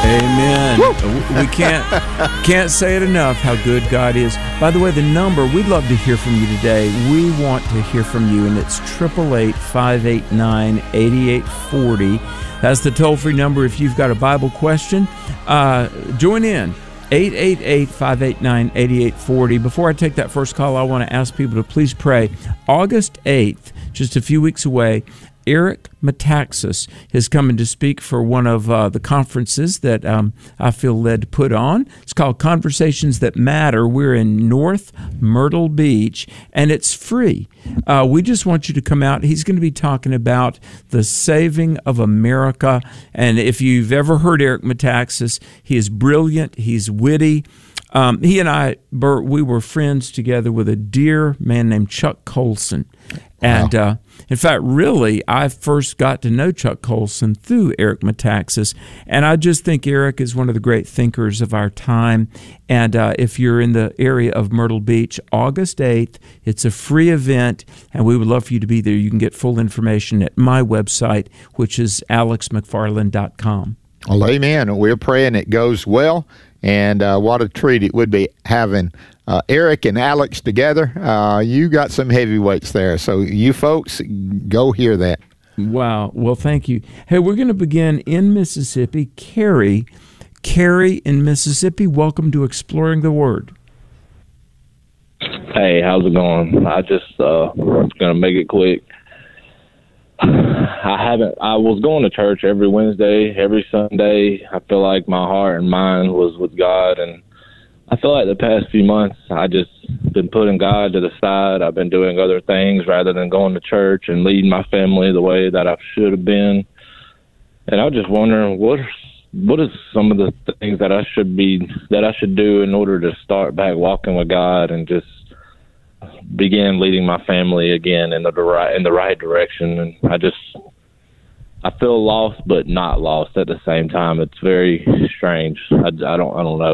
Amen. We can't say it enough how good God is. By the way, the number, we'd love to hear from you today. We want to hear from you, and it's 888-589-8840. That's the toll-free number if you've got a Bible question. Join in. 888-589-8840. Before I take that first call, I want to ask people to please pray. August 8th, just a few weeks away, Eric Metaxas is coming to speak for one of the conferences that I feel led to put on. It's called Conversations That Matter. We're in North Myrtle Beach, and it's free. We just want you to come out. He's going to be talking about the saving of America. And if you've ever heard Eric Metaxas, he is brilliant. He's witty. He and I, Bert, we were friends together with a dear man named Chuck Colson. And in fact, really, I first got to know Chuck Colson through Eric Metaxas. And I just think Eric is one of the great thinkers of our time. And if you're in the area of Myrtle Beach, August 8th, it's a free event, and we would love for you to be there. You can get full information at my website, which is alexmcfarland.com. Well, amen. We're praying it goes well. And what a treat it would be having Eric and Alex together. You got some heavyweights there. So you folks, go hear that. Wow. Well, thank you. Hey, we're going to begin in Mississippi. Carrie in Mississippi, welcome to Exploring the Word. Hey, how's it going? I just going to make it quick. I was going to church every Wednesday, every Sunday. I feel like my heart and mind was with God, and I feel like the past few months I just been putting God to the side. I've been doing other things rather than going to church and leading my family the way that I should have been. And I was just wondering what is some of the things that I should do in order to start back walking with God and just begin leading my family again in the right direction. And I feel lost but not lost at the same time. It's very strange. I don't know.